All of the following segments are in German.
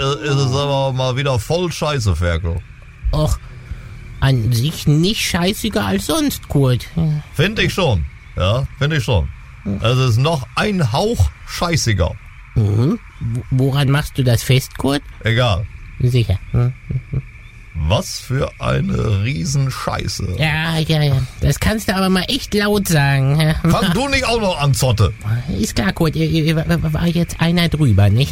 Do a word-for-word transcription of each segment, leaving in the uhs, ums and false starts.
ist es aber mal wieder voll scheiße, Ferkel. Och, an sich nicht scheißiger als sonst, Kurt. Finde ich schon. Ja, finde ich schon. Es ist noch ein Hauch scheißiger. Mhm. Woran machst du das fest, Kurt? Egal. Sicher. Hm? Was für eine Riesenscheiße. Ja, ja, ja. Das kannst du aber mal echt laut sagen. Fang du nicht auch noch an, Zotte. Ist klar, Kurt. War jetzt einer drüber, ne?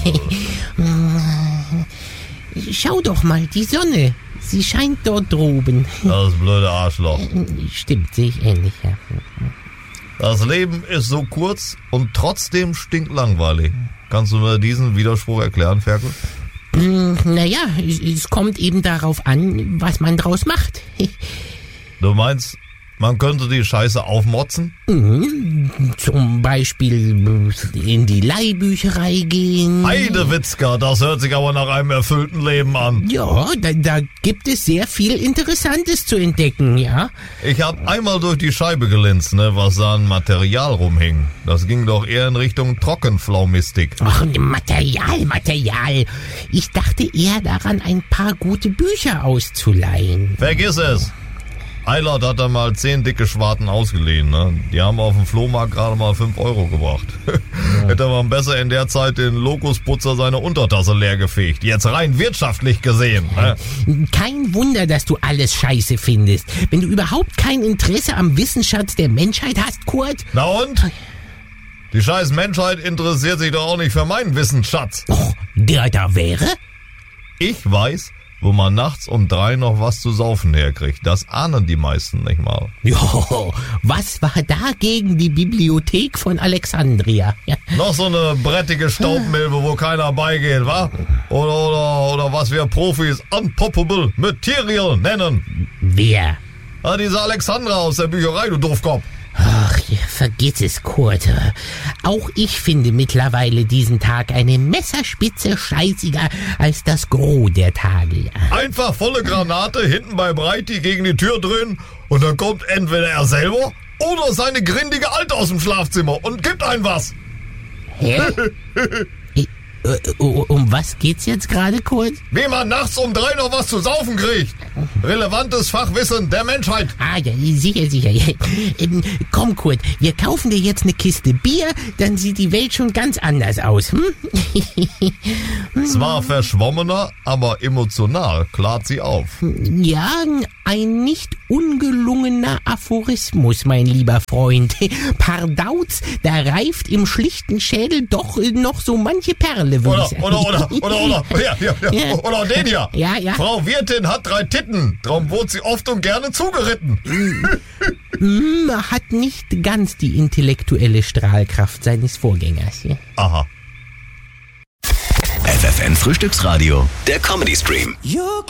Schau doch mal, die Sonne. Sie scheint dort droben. Das blöde Arschloch. Stimmt, sehe ich ähnlich, ja. Das Leben ist so kurz und trotzdem stinklangweilig. Kannst du mir diesen Widerspruch erklären, Ferkel? Naja, es kommt eben darauf an, was man draus macht. Du meinst, man könnte die Scheiße aufmotzen? Mhm, zum Beispiel in die Leihbücherei gehen. Heidewitzka, das hört sich aber nach einem erfüllten Leben an. Ja, da, da gibt es sehr viel Interessantes zu entdecken, ja. Ich habe einmal durch die Scheibe gelinst, ne, was da an Material rumhing. Das ging doch eher in Richtung Trockenflaumistik. Ach, Material, Material. Ich dachte eher daran, ein paar gute Bücher auszuleihen. Vergiss es. Eilert hat da mal zehn dicke Schwarten ausgeliehen, ne? Die haben auf dem Flohmarkt gerade mal fünf Euro gebracht. Ja. Hätte man besser in der Zeit den Lokusputzer seine Untertasse leer gefegt. Jetzt rein wirtschaftlich gesehen. Ne? Kein Wunder, dass du alles scheiße findest. Wenn du überhaupt kein Interesse am Wissensschatz der Menschheit hast, Kurt. Na und? Die scheiß Menschheit interessiert sich doch auch nicht für meinen Wissensschatz. Oh, der da wäre? Ich weiß, wo man nachts um drei noch was zu saufen herkriegt. Das ahnen die meisten nicht mal. Jo, was war da gegen die Bibliothek von Alexandria? Ja. Noch so eine brettige Staubmilbe, wo keiner beigeht, wa? Oder, oder, oder was wir Profis unpoppable material nennen. Wer? Ah, diese Alexandra aus der Bücherei, du Doofkopf. Ach, ja, vergiss es, Kurt. Auch ich finde mittlerweile diesen Tag eine Messerspitze scheißiger als das Gros der Tage. Einfach volle Granate hinten bei Breiti gegen die Tür dröhnen und dann kommt entweder er selber oder seine grindige Alte aus dem Schlafzimmer und gibt ein was. Hä? Um was geht's jetzt gerade, Kurt? Wie man nachts um drei noch was zu saufen kriegt. Relevantes Fachwissen der Menschheit. Ah, ja, sicher, sicher. Ähm, komm, Kurt, wir kaufen dir jetzt eine Kiste Bier, dann sieht die Welt schon ganz anders aus. Hm? Zwar verschwommener, aber emotional klart sie auf. Ja, ein nicht ungelungener Aphorismus, mein lieber Freund. Pardauz, da reift im schlichten Schädel doch noch so manche Perle. Oder, oder, oder, oder, oder, ja, ja, ja. Ja. Oder den hier. Ja, ja. Frau Wirtin hat drei Titten, darum wurde sie oft und gerne zugeritten. Mm, hat nicht ganz die intellektuelle Strahlkraft seines Vorgängers. Ja. Aha. F F N Frühstücksradio, der Comedy Stream. You're